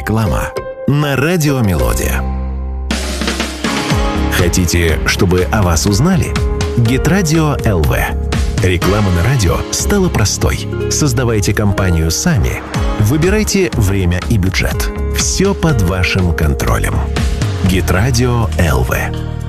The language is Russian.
Реклама на Радио Мелодия. Хотите, чтобы о вас узнали? Геtradio ЛВ. Реклама на радио стала простой. Создавайте компанию сами. Выбирайте время и бюджет. Все под вашим контролем. Геtradio ЛВ.